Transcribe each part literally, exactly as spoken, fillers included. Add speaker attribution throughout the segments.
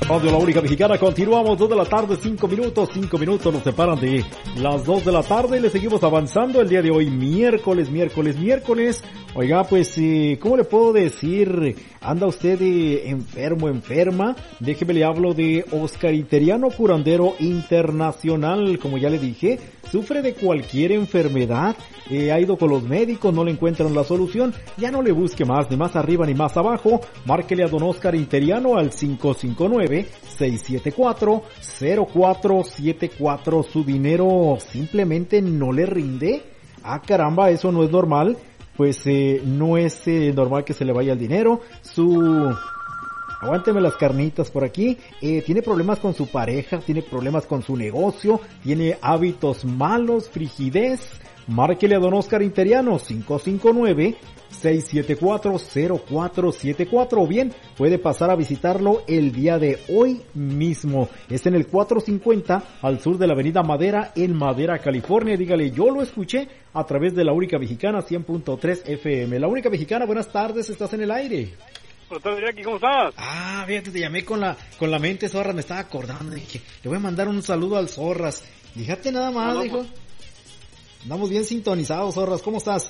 Speaker 1: Radio La Única Mexicana, continuamos, dos de la tarde, cinco minutos, cinco minutos nos separan de las dos de la tarde, le seguimos avanzando el día de hoy, miércoles, miércoles, miércoles. Oiga, pues, eh, ¿cómo le puedo decir? ¿Anda usted eh, enfermo, enferma? Déjeme le hablo de Oscar Interiano, curandero internacional, como ya le dije, sufre de cualquier enfermedad, eh, ha ido con los médicos, no le encuentran la solución, ya no le busque más, ni más arriba ni más abajo, márquele a don Oscar Interiano al cinco cinco nueve, seis siete cuatro, cero cuatro siete cuatro. ¿Su dinero simplemente no le rinde? Ah, caramba, eso no es normal. Pues eh, no es eh, normal que se le vaya el dinero. Su... Aguánteme las carnitas por aquí. Eh, tiene problemas con su pareja, tiene problemas con su negocio, tiene hábitos malos, frigidez. Márquele a don Oscar Interiano, cinco cinco nueve, seis siete cuatro, cero cuatro siete cuatro, o bien puede pasar a visitarlo el día de hoy mismo. Está en el cuatrocientos cincuenta al sur de la avenida Madera en Madera, California. Dígale, yo lo escuché a través de La Única Mexicana cien punto tres F M. La Única Mexicana, buenas tardes, estás en el aire.
Speaker 2: ¿Cómo estás?
Speaker 1: Ah, fíjate, te llamé con la con la mente, Zorras, me estaba acordando, dije, le voy a mandar un saludo al Zorras. Fíjate nada más, no, no, dijo. Pues... Andamos bien sintonizados, Zorras, ¿cómo estás?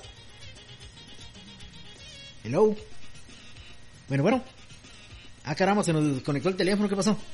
Speaker 1: Hello. Bueno, bueno. Ah, caramba, se nos desconectó el teléfono, ¿qué pasó?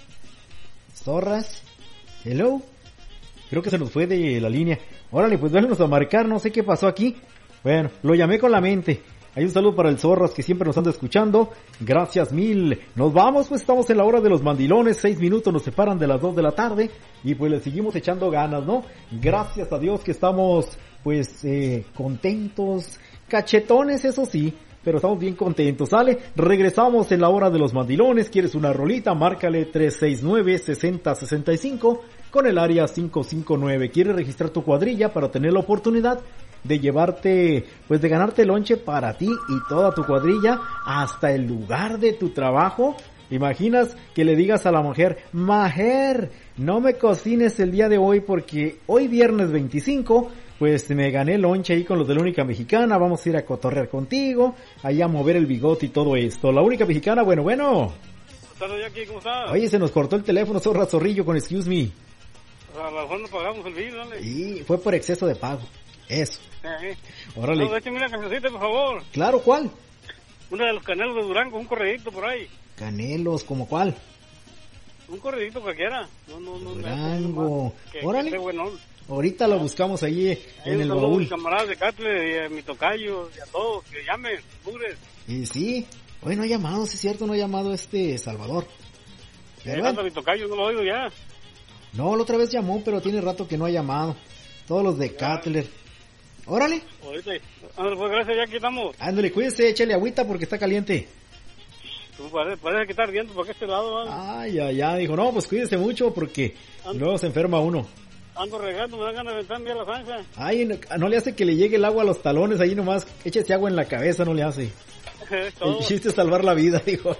Speaker 1: Zorras. Hello. Creo que se nos fue de la línea. Órale, pues véanos a marcar, no sé qué pasó aquí. Bueno, lo llamé con la mente. Hay un saludo para el Zorras que siempre nos anda escuchando. Gracias mil. Nos vamos, pues estamos en la hora de los mandilones. Seis minutos nos separan de las dos de la tarde. Y pues le seguimos echando ganas, ¿no? Gracias a Dios que estamos, pues, eh, contentos. Cachetones, eso sí. Pero estamos bien contentos, ¿sale? Regresamos en la hora de los mandilones. ¿Quieres una rolita? Márcale tres seis nueve, seis cero seis cinco con el área cinco cinco nueve. ¿Quieres registrar tu cuadrilla para tener la oportunidad de llevarte, pues de ganarte lonche para ti y toda tu cuadrilla hasta el lugar de tu trabajo? ¿Imaginas que le digas a la mujer, mujer, no me cocines el día de hoy porque hoy viernes veinticinco, pues me gané lonche ahí con los de La Única Mexicana, vamos a ir a cotorrear contigo, ahí a mover el bigote y todo esto? La Única Mexicana, bueno, bueno.
Speaker 2: ¿Cómo estás?
Speaker 1: Oye, se nos cortó el teléfono, Zorra Zorrillo con excuse me.
Speaker 2: A lo mejor no pagamos el bill, dale.
Speaker 1: Y fue por exceso de pago. Eso.
Speaker 2: Eh,
Speaker 1: Órale.
Speaker 2: No, échame una cancioncita, por favor.
Speaker 1: Claro, ¿cuál?
Speaker 2: Una de los Canelos de Durango, un corredito por ahí.
Speaker 1: Canelos, ¿como cuál?
Speaker 2: Un corredito cualquiera. No, no, no.
Speaker 1: Durango.
Speaker 2: Que,
Speaker 1: Órale.
Speaker 2: Que bueno.
Speaker 1: Ahorita lo buscamos allí
Speaker 2: Hay
Speaker 1: en el
Speaker 2: baúl.
Speaker 1: baúl.
Speaker 2: A mis camaradas de Catle, y a mi tocayo, y a todos, que llamen, pures.
Speaker 1: Y sí. Hoy no ha llamado, sí es cierto, no ha llamado este Salvador.
Speaker 2: Pero bueno. Mi tocayo, no lo oigo ya.
Speaker 1: No, la otra vez llamó, pero tiene rato que no ha llamado. Todos los de Catler. Órale.
Speaker 2: Ahorita, ándale, pues gracias, ya aquí estamos.
Speaker 1: Ándale, cuídese, échale agüita porque está caliente.
Speaker 2: Tú parece, parece que está ardiendo por este lado, ¿vale?
Speaker 1: Ay, ay, ay, dijo, no, pues cuídese mucho porque ando, luego se enferma uno.
Speaker 2: Ando regando, me dan ganas de aventarme a la zanja.
Speaker 1: Ay, no, no le hace que le llegue el agua a los talones, ahí nomás, échese agua en la cabeza, no le hace. El chiste es salvar la vida, dijo.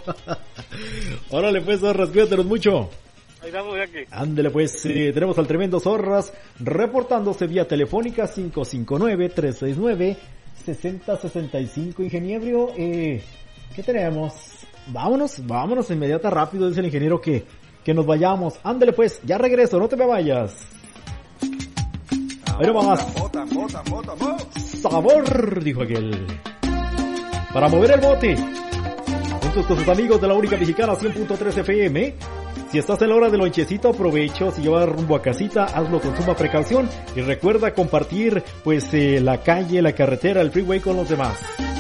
Speaker 1: Órale pues, Zorras, cuídatelos mucho.
Speaker 2: Ahí estamos ya aquí.
Speaker 1: Ándele pues, eh, tenemos al tremendo Zorras reportándose vía telefónica cinco cinco nueve, tres seis nueve, seis cero seis cinco. Ingeniero, eh, ¿qué tenemos? Vámonos, vámonos inmediata rápido, dice el ingeniero que, que nos vayamos. Ándele pues, ya regreso, no te me vayas. Ahí nomás. Sabor, dijo aquel. Para mover el bote. Juntos con sus amigos de La Única Mexicana cien punto tres F M. Si estás en la hora del lonchecito, aprovecho. Si llevas rumbo a casita, hazlo con suma precaución. Y recuerda compartir, pues, eh, la calle, la carretera, el freeway con los demás.